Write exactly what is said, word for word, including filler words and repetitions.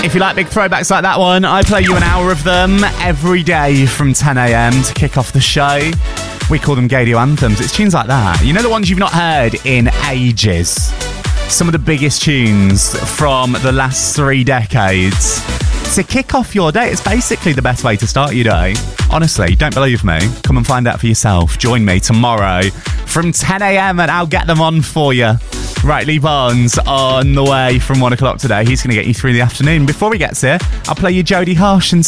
If you like big throwbacks like that one, I play you an hour of them every day from ten a.m. to kick off the show. We call them Gaydio Anthems. It's tunes like that. You know, the ones you've not heard in ages. Some of the biggest tunes from the last three decades. To kick off your day, it's basically the best way to start your day. Honestly, don't believe me? Come and find out for yourself. Join me tomorrow from ten a.m. and I'll get them on for you. Right, Lee Barnes on the way from one o'clock today. He's going to get you through the afternoon. Before he gets here, I'll play you Jodie Harsh and